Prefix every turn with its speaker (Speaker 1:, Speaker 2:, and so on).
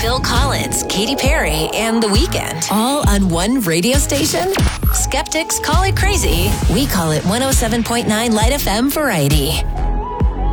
Speaker 1: Phil Collins, Katy Perry, and The Weeknd. All on one radio station? Skeptics call it crazy. We call it 107.9 Light FM Variety.